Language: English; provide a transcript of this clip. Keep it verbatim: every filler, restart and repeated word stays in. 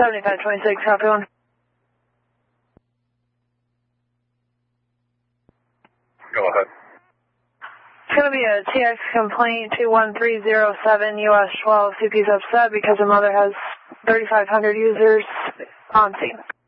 seventy-five twenty-six, copy one. Go ahead. It's going to be a T X complaint two one three zero seven U S twelve. C P's upset because the mother has thirty-five hundred users on scene.